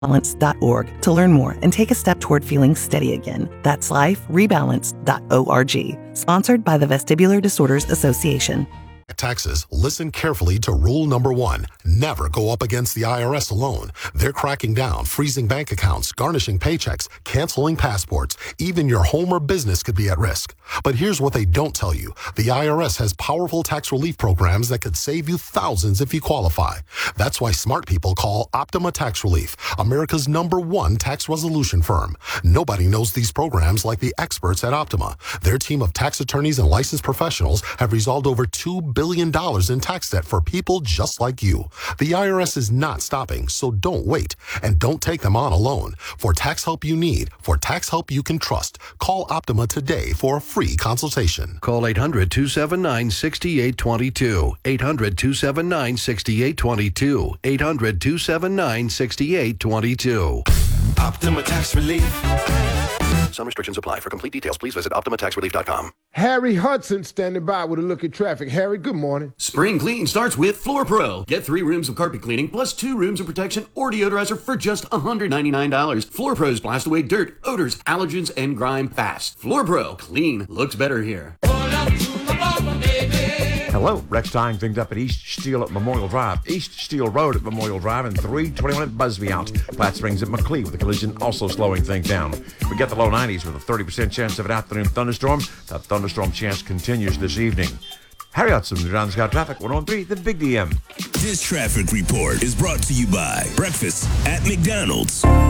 Rebalance.org to learn more and take a step toward feeling steady again. That's liferebalance.org. Sponsored by the Vestibular Disorders Association. Taxes, listen carefully to rule number 1. Never go up against the IRS alone. They're cracking down, freezing bank accounts, garnishing paychecks, canceling passports. Even your home or business could be at risk. But here's what they don't tell you. The IRS has powerful tax relief programs that could save you thousands if you qualify. That's why smart people call Optima Tax Relief, America's #1 tax resolution firm. Nobody knows these programs like the experts at Optima. Their team of tax attorneys and licensed professionals have resolved over $2 billion in tax debt for people just like you. The IRS is not stopping, so don't wait. And don't take them on alone. For tax help you need, for tax help you can trust, call Optima today for a free consultation. Call 800-279-6822. 800-279-6822. 800-279-6822. Optima Tax Relief. Some restrictions apply. For complete details, please visit OptimaTaxRelief.com. Harry Hudson standing by with a look at traffic. Harry, good morning. Spring clean starts with Floor Pro. Get 3 rooms of carpet cleaning plus 2 rooms of protection or deodorizer for just $199. Floor Pros blast away dirt, odors, allergens, and grime fast. Floor Pro. Clean looks better here. Hello, Rex tying things up at East Steel at Memorial Drive, East Steel Road at Memorial Drive, and 321 at Busby out. Platte Springs at McLeod with a collision also slowing things down. We get the low 90s with a 30% chance of an afternoon thunderstorm. That thunderstorm chance continues this evening. Harry Hudson, John Scott Traffic, 103, the Big DM. This traffic report is brought to you by Breakfast at McDonald's.